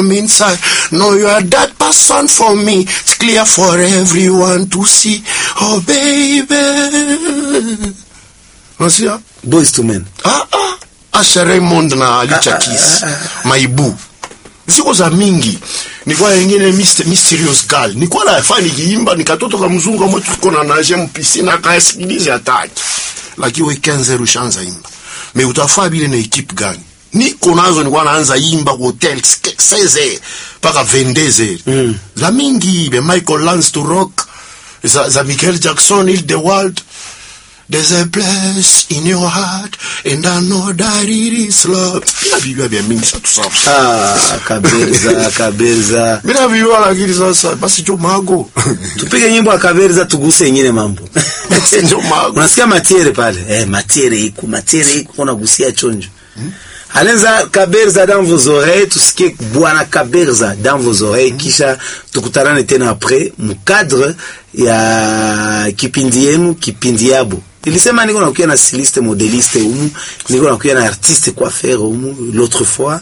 inside. No, you are that person for me. It's clear for everyone to see. Oh, baby. Unasikia? Boys to Men. Asha Raymond na Alicia Keys. Maibu. Ziko za mingi. Nikuwa yengine Mysterious Girl. Nikuwa na fani kiimba. Nikatoto ka mzungu mwetu tuko na naje mpisina. Kaesikilize ataki. Laki wekenze rushanza imba. Me utafaa bile na ekipe gani? Niko nazo nikuwa naanza imba kwa hotel 16 paka 22. Za mingi. Be Michael Lance to rock. Za Michael Jackson Heal the World. There's a place in your heart, and I know that it is love. Bila bia mingi sa tusafu. Kabelza. Bila bia lakini sasa basi jo mago. Tupige nyimbo ya Kabelza tuguse nyingine mambo. Jo mago. Unasikia matiere pale? Matiere iko unagusia chonjo. Alenza Kabelza dans vos oreilles, tusikie bwana Kabelza dans vos oreilles, kisha tukutanane tena après mu cadre ya kipindi yenu, kipindi yabo. Nilisema niko nakuya na styliste modeliste humu, niko nakuya na artiste coiffeur humu l'autre fois.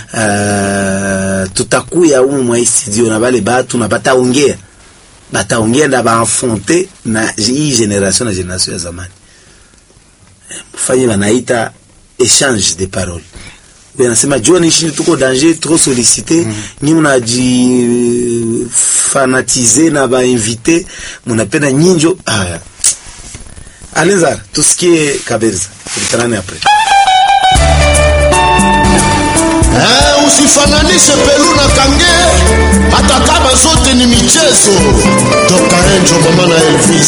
Tutakuya humu mwa studio na bale batu na bataongea na baenfonte na hii generation na generation ya zamani. Mfanye wanaita échange de paroles. Wanasema jua nishi tuko danger trop sollicité, ni unaji fanatiser na ba invité, munapenda nyinjo. Alenzar, tusikie Kabelza. Tulitanane après. Usifananishe Pelu na Kange, hata kama zote ni michezo. Dr. Angel mama na Elvis.